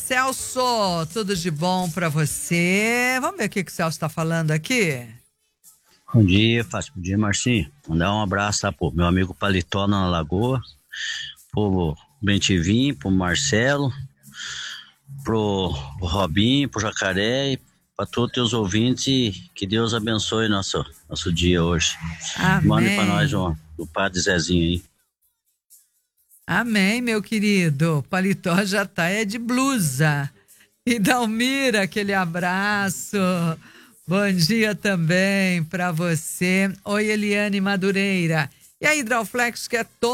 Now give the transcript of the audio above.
Celso, tudo de bom pra você? Vamos ver o que o Celso tá falando aqui. Bom dia, Fátima. Bom dia, Marcinho. Mandar um abraço lá pro meu amigo Paletó na Lagoa, pro Bentivinho, pro Marcelo, pro Robinho, pro Jacaré e pra todos os teus ouvintes, e que Deus abençoe nosso dia hoje. Mande pra nós Amém. do Padre Zezinho aí. Amém, meu querido. Paletó já tá de blusa. E Dalmira, aquele abraço. Bom dia também pra você. Oi, Eliane Madureira. E a Hidroflex, que é